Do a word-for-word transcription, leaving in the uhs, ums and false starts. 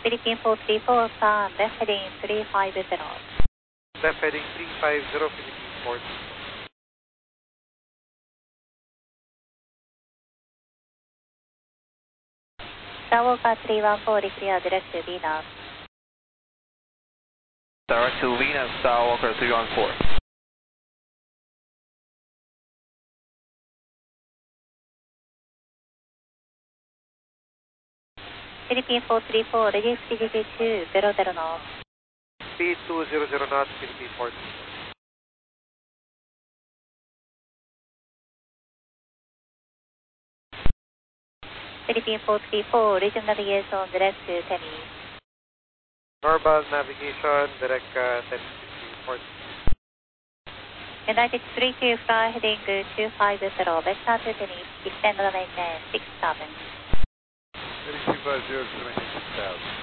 Philippine four three four, firm, left heading three five zero. Left heading three five zero, Philippine four three four. Skywalker three one four, declare direct to Venus. Direct to Venus, Skywalker three one four. Philippine four three four, ready for G G two zero zero knots. Speed two zero zero knots, Philippine four three four. Philippine four three four, region navigation direct to Tenny. Normal navigation, direct uh, ten Philippine four three four. United three two, fly heading two five zero, vector to Tenny, extend runway ten, six seven. two five zero, six thousand.